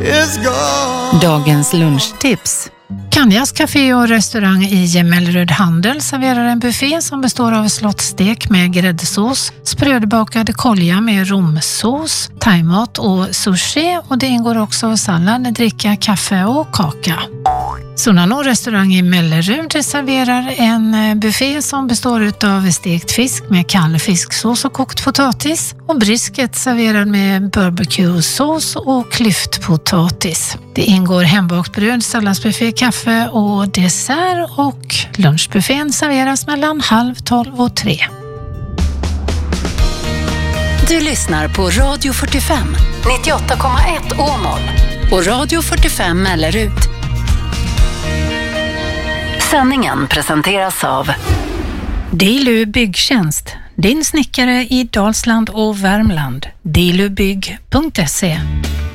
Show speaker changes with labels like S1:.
S1: is gone.
S2: Dagens lunchtips. Kanjas café och restaurang i Mellerud Handel serverar en buffé som består av slottstek med gräddsås, sprödbakad kolja med romsås, thaimat och sushi, och det ingår också sallad, dricka, kaffe och kaka. Sonano restaurang i Mellerud serverar en buffé som består av stekt fisk med kall fisksås och kokt potatis, och brisket serverad med barbecue-sås och klyftpotatis. Det ingår hembakt bröd, salladsbuffé, kaffe och dessert, och lunchbuffén serveras mellan 11:30 och 3.
S3: Du lyssnar på Radio 45, 98,1 Åmål och Radio 45 Mellerud. Sändningen presenteras av
S2: Dilu Byggtjänst, din snickare i Dalsland och Värmland. dilubygg.se.